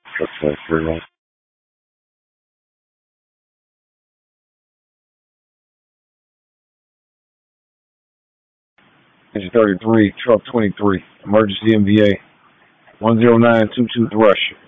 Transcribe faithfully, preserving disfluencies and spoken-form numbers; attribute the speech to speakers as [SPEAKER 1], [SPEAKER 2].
[SPEAKER 1] Truck twenty-three, man. Engine thirty-three, truck twenty-three. Emergency M V A. one zero nine two two Thrush.